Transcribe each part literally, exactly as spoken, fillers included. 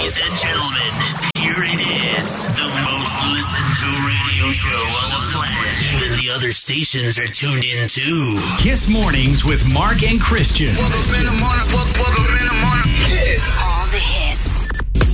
Ladies and gentlemen, here it is. The most listened to radio show on the planet. Even the other stations are tuned in too. Kiss Mornings with Mark and Christian. Welcome in the morning. Welcome in the morning. Kiss. All the hits.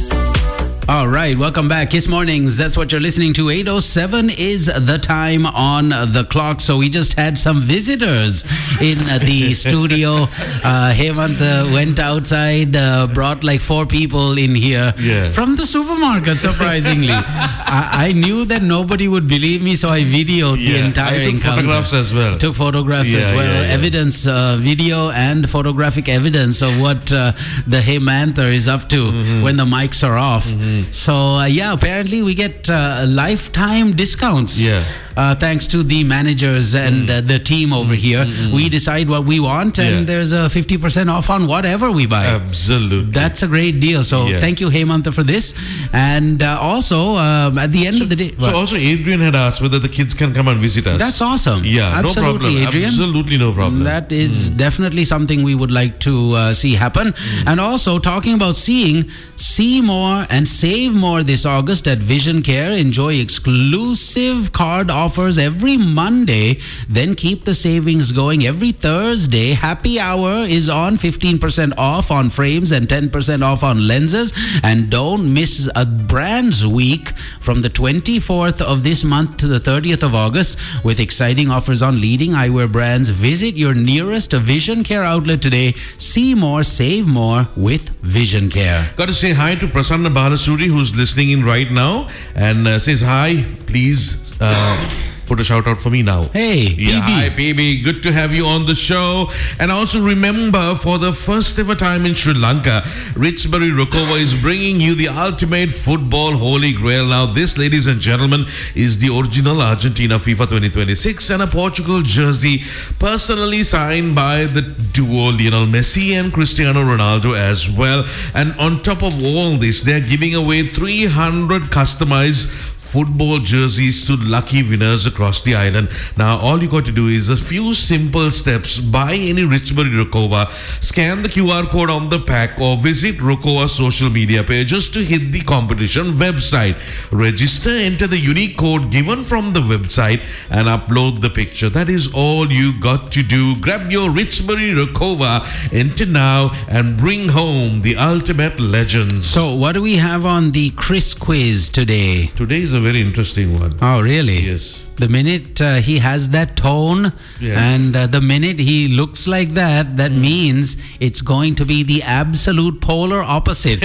All right, welcome back. Kiss Mornings. That's what you're listening to. eight oh seven is the time on the clock. So we just had some visitors in uh, the studio. Uh, Hemant uh, went outside, uh, brought like four people in here Yeah. from the supermarket, surprisingly. I, I knew that nobody would believe me, so I videoed the Yeah, entire I took encounter. photographs as well. Took photographs Yeah, as well. yeah, yeah. Evidence, uh, video and photographic evidence of what uh, the Hemantha is up to Mm-hmm. when the mics are off. So, uh, yeah, apparently we get uh, lifetime discounts. Yeah. Uh, thanks to the managers and uh, the team over here. We decide what we want, and Yeah. there's a fifty percent off on whatever we buy. Absolutely. That's a great deal. So, Yeah. thank you, Hemantha, for this. And uh, also, um, at the end of the day... So also Adrian had asked whether the kids can come and visit us. That's awesome. Yeah, Absolutely, no problem. Adrian. Absolutely no problem. That is definitely something we would like to uh, see happen. And also, talking about seeing, see more and save more this August at Vision Care. Enjoy exclusive card offers every Monday. Then keep the savings going every Thursday. Happy Hour is on, fifteen percent off on frames and ten percent off on lenses. And don't miss a Brands Week from the twenty-fourth of this month to the thirtieth of August with exciting offers on leading eyewear brands. Visit your nearest Vision Care outlet today. See more, save more with Vision Care. Got to say hi to Prasanna Balasuri, who's listening in right now, and uh, says hi. Please uh, put a shout out for me now. Hey, Yeah, B B. hi baby, good to have you on the show. And also remember, for the first ever time in Sri Lanka, Richbury Rokova is bringing you the ultimate football holy grail. Now this, ladies and gentlemen, is the original Argentina FIFA twenty twenty-six and a Portugal jersey personally signed by the duo Lionel Messi and Cristiano Ronaldo as well. And on top of all this, they're giving away three hundred customized football jerseys to lucky winners across the island. Now, all you got to do is a few simple steps. Buy any Richbury Rokova, scan the Q R code on the pack, or visit Rokova's social media pages to hit the competition website. Register, enter the unique code given from the website, and upload the picture. That is all you got to do. Grab your Richbury Rokova, enter now, and bring home the ultimate legends. So, what do we have on the Chris quiz today? Today is a very interesting one. Oh, really? Yes. The minute uh, he has that tone, Yeah. and uh, the minute he looks like that, that means it's going to be the absolute polar opposite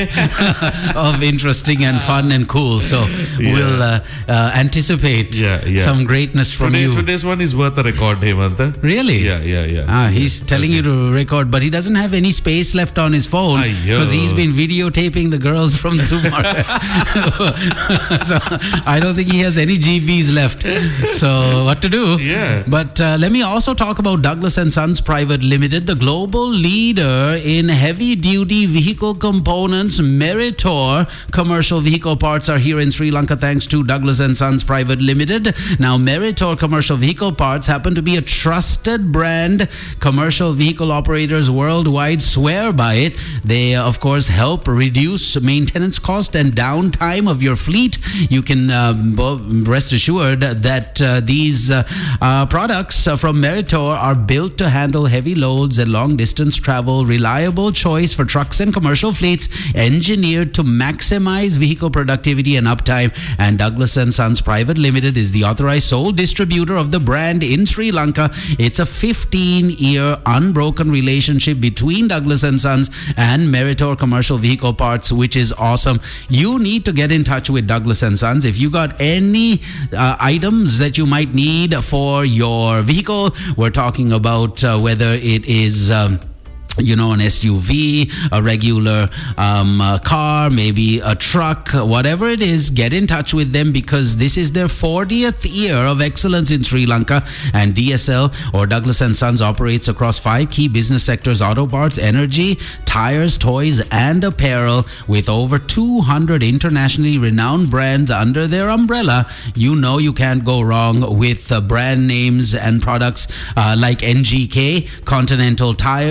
of interesting and fun and cool. So Yeah. we'll uh, uh, anticipate Yeah, yeah. some greatness from Today, you. Today's one is worth a record, Hemantha. Really? Yeah, yeah, yeah. Ah, he's telling you to record, but he doesn't have any space left on his phone Aiyo. because he's been videotaping the girls from the supermarket. So I don't think he has any G Bs left. So what to do? Yeah. But uh, let me also talk about Douglas and Sons Private Limited, the global leader in heavy-duty vehicle components. Meritor commercial vehicle parts are here in Sri Lanka thanks to Douglas and Sons Private Limited. Now, Meritor commercial vehicle parts happen to be a trusted brand. Commercial vehicle operators worldwide swear by it. They, uh, of course, help reduce maintenance cost and downtime of your fleet. You can uh, bo- rest assured that uh, these uh, uh, products uh, from Meritor are built to handle heavy loads and long distance travel. Reliable choice for trucks and commercial fleets, engineered to maximize vehicle productivity and uptime. And Douglas and Sons Private Limited is the authorized sole distributor of the brand in Sri Lanka. It's a fifteen-year unbroken relationship between Douglas and Sons and Meritor commercial vehicle parts, which is awesome. You need to get in touch with Douglas and Sons if you got any uh, items that you might need for your vehicle. We're talking about uh, whether it is um, you know, an S U V, a regular um, uh, car, maybe a truck, whatever it is, get in touch with them because this is their fortieth year of excellence in Sri Lanka. And D S L or Douglas and Sons operates across five key business sectors: auto parts, energy, tires, toys, and apparel. With over two hundred internationally renowned brands under their umbrella, you know you can't go wrong with uh, brand names and products uh, like N G K, Continental Tires, G T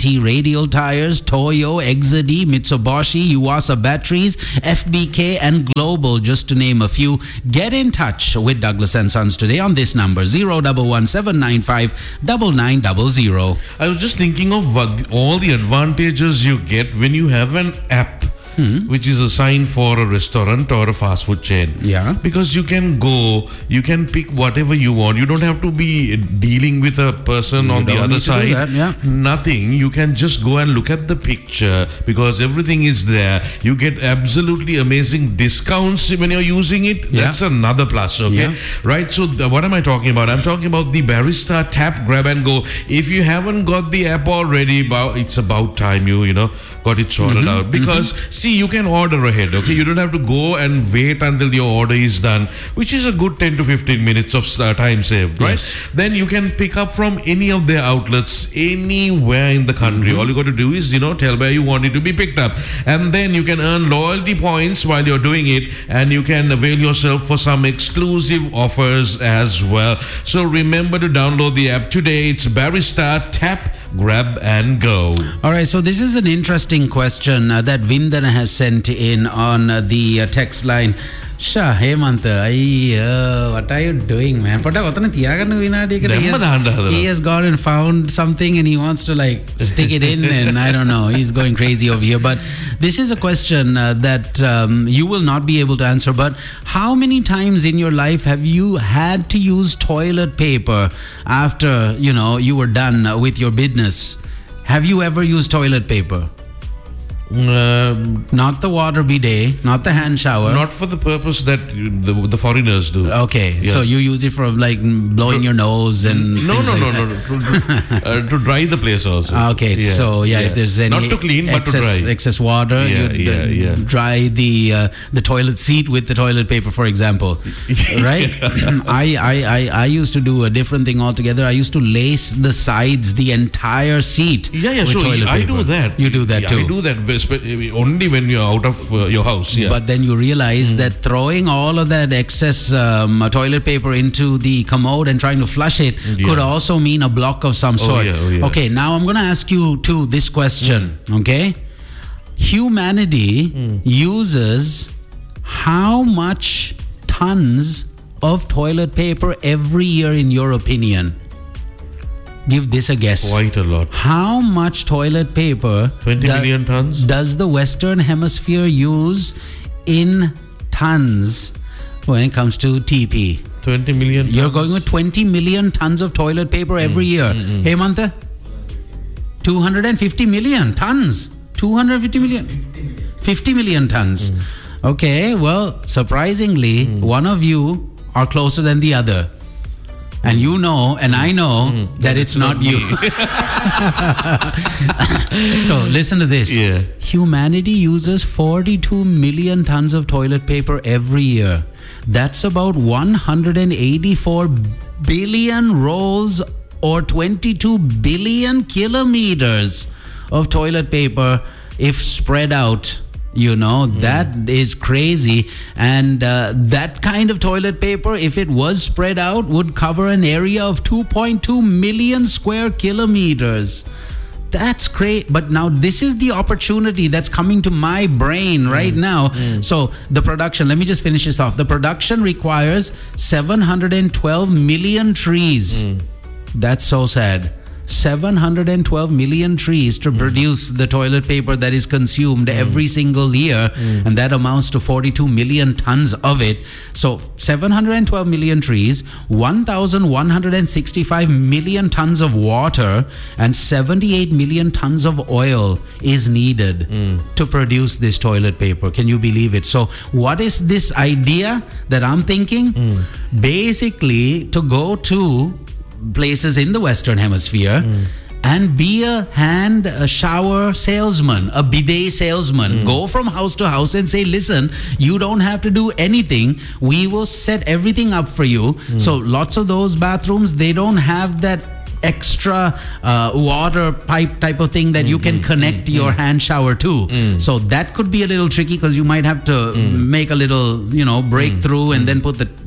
T radial tires, Toyo, Exedy, Mitsubishi, Yuasa batteries, F B K and Global, just to name a few. Get in touch with Douglas and Sons today on this number, zero one one seven nine five nine nine zero zero. I was just thinking of what, all the advantages you get when you have an app. Hmm. Which is assigned for a restaurant or a fast food chain. Yeah. Because you can go, you can pick whatever you want. You don't have to be dealing with a person You on the don't other need to do side. that, yeah. Nothing. You can just go and look at the picture because everything is there. You get absolutely amazing discounts when you're using it. Yeah. That's another plus, okay? Yeah. Right? So th- what am I talking about? I'm talking about the Barista Tap, Grab and Go. If you haven't got the app already, about, it's about time you, you know, got it sorted Mm-hmm. out. Because mm-hmm. see, you can order ahead, okay? You don't have to go and wait until your order is done, which is a good ten to fifteen minutes of uh, time saved, right? Yes. Then you can pick up from any of their outlets anywhere in the country. Mm-hmm. All you got to do is, you know, tell where you want it to be picked up. And then you can earn loyalty points while you're doing it, and you can avail yourself for some exclusive offers as well. So remember to download the app today. It's Barista Tap, Grab and Go. All right, so this is an interesting question uh, that Vindana has sent in on uh, the uh, text line. Shah, Hemanta, I, uh, what are you doing, man? He has, he has gone and found something and he wants to like stick it in and I don't know, he's going crazy over here. But this is a question uh, that um, you will not be able to answer. But how many times in your life have you had to use toilet paper after, you know, you were done uh, with your business? Have you ever used toilet paper? Um, Not the water bidet, not the hand shower. not for the purpose that you- the, the foreigners do. Okay, Yeah. so you use it for like blowing your nose and No, things no, like no, that. no, no. To, uh, to dry the place also. Okay, so yeah, if there's any Not to clean, but to excess, dry. excess water, Yeah, you yeah, yeah. dry the uh, the toilet seat with the toilet paper, for example, right? I, I, I, I used to do a different thing altogether. I used to lace the sides, the entire seat. Yeah, yeah, with so toilet I paper. do that. You do that Yeah, too. I do that espe- only when you're out of uh, your house. Yeah. But then you realize that throwing all of that excess um, toilet paper into the commode and trying to flush it Yeah. could also mean a block of some sort. yeah, oh, yeah. Okay, now I'm going to ask you too this question, okay? Humanity uses how much tons of toilet paper every year in your opinion? Give this a guess. Quite a lot. How much toilet paper twenty do- million tons? does the Western Hemisphere use in tons when it comes to T P? twenty million tons. You're going with twenty million tons of toilet paper every year. Hey, Mantha? two hundred fifty million tons. two hundred fifty million. fifty million tons. Okay, well, surprisingly, one of you are closer than the other. And you know, and I know that it's not you. So listen to this. Yeah. Humanity uses forty-two million tons of toilet paper every year. That's about one hundred eighty-four billion rolls or twenty-two billion kilometers of toilet paper if spread out. You know, mm. that is crazy. And uh, that kind of toilet paper, if it was spread out, would cover an area of two point two million square kilometers. That's great. But now this is the opportunity that's coming to my brain right mm. now. Mm. So the production, let me just finish this off. The production requires seven hundred twelve million trees. Mm. That's so sad. seven hundred twelve million trees to mm. produce the toilet paper that is consumed mm. every single year. Mm. And that amounts to forty-two million tons of it. So seven hundred twelve million trees, one thousand one hundred sixty-five million tons of water, and seventy-eight million tons of oil is needed mm. to produce this toilet paper. Can you believe it? So what is this idea that I'm thinking? Mm. Basically, to go to places in the Western Hemisphere mm. and be a hand a shower salesman, a bidet salesman. Mm. Go from house to house and say, listen, you don't have to do anything. We will set everything up for you. Mm. So lots of those bathrooms, they don't have that extra uh, water pipe type of thing that mm, you can mm, connect mm, your mm. hand shower to. Mm. So that could be a little tricky because you might have to mm. make a little, you know, breakthrough mm. and then put the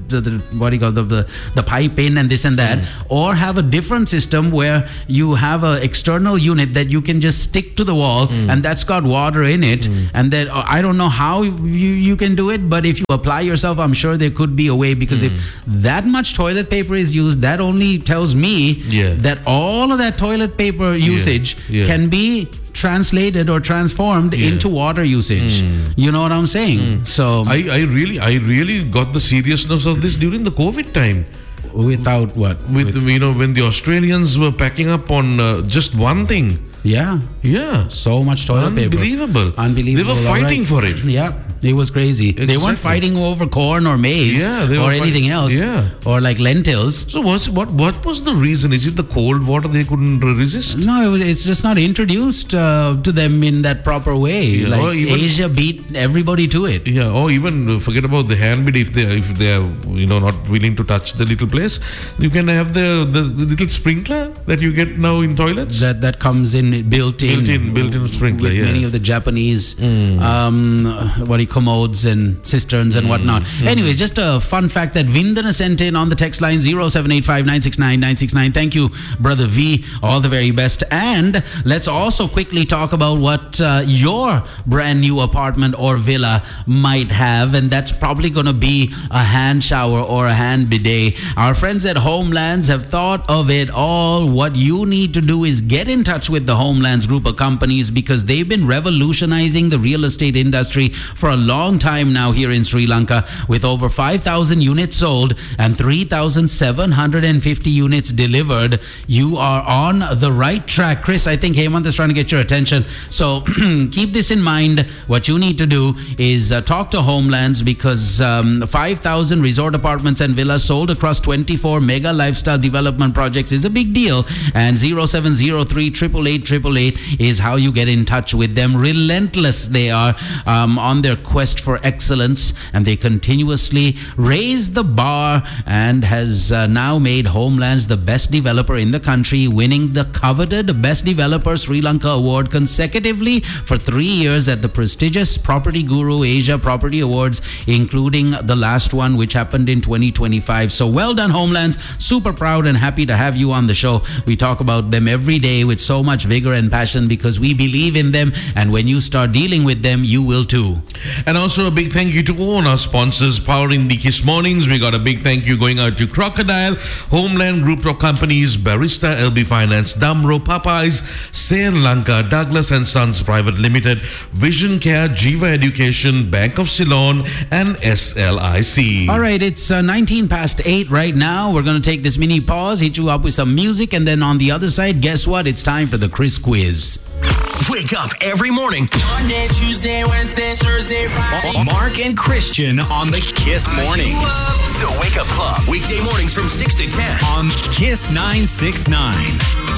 the, the what do you call the, the the pipe in and this and that, mm. or have a different system where you have an external unit that you can just stick to the wall mm. and that's got water in it, mm. and that uh, I don't know how you you can do it, but if you apply yourself, I'm sure there could be a way, because mm. if that much toilet paper is used, that only tells me yeah. that all of that toilet paper usage yeah. Yeah. can be translated or transformed yeah. into water usage. Mm. You know what I'm saying? Mm. So I, I really I really got the seriousness of this during the COVID time. Without what? With, With you know, when the Australians were packing up on uh, just one thing. Yeah. Yeah. So much toilet Unbelievable. paper. Unbelievable. They were fighting right. for it. Yeah. It was crazy. Exactly. They weren't fighting over corn or maize yeah, or anything fighting. else. Yeah. Or like lentils. So what's, what what was the reason? Is it the cold water they couldn't resist? No, it was, it's just not introduced uh, to them in that proper way. Yeah, like even, Asia beat everybody to it. Yeah, or even uh, forget about the handbid if they if they are you know not willing to touch the little place. You can have the, the, the little sprinkler that you get now in toilets. That that comes in built in. Built in, built in sprinkler. With yeah. many of the Japanese mm. um, what do you, commodes and cisterns and mm. whatnot. Mm. Anyways, just a fun fact that Vindana sent in on the text line zero seven eight five nine six nine nine six nine. Thank you, brother V. All the very best. And let's also quickly talk about what uh, your brand new apartment or villa might have, and that's probably going to be a hand shower or a hand bidet. Our friends at Homelands have thought of it all. What you need to do is get in touch with the Homelands group of companies, because they've been revolutionizing the real estate industry for a long time now here in Sri Lanka, with over five thousand units sold and three thousand seven hundred fifty units delivered. You are on the right track. Chris, I think Hemant is trying to get your attention. So keep this in mind. What you need to do is uh, talk to Homelands, because um, five thousand resort apartments and villas sold across twenty-four mega lifestyle development projects is a big deal. And zero seven zero three eight eight eight eight eight is how you get in touch with them. Relentless they are um, on their quest for excellence, and they continuously raise the bar, and has uh, now made Homelands the best developer in the country, winning the coveted Best Developer Sri Lanka Award consecutively for three years at the prestigious Property Guru Asia Property Awards, including the last one, which happened in twenty twenty-five. So well done, Homelands. Super proud and happy to have you on the show. We talk about them every day with so much vigor and passion, because we believe in them, and when you start dealing with them, you will too. And also a big thank you to all our sponsors powering the Kiss Mornings. We got a big thank you going out to Crocodile, Homeland Group of Companies, Barista, L B Finance, Damro, Popeyes, Sri Lanka, Douglas and Sons Private Limited, Vision Care, Jiva Education, Bank of Ceylon, and S L I C. All right, it's uh, nineteen past eight right now. We're going to take this mini pause, hit you up with some music, and then on the other side, guess what? It's time for the Chris Quiz. Wake up every morning. Monday, Tuesday, Wednesday, Thursday, Friday. Mark and Christian on the Kiss Mornings. The Wake Up Club. Weekday mornings from six to ten. On Kiss nine six nine.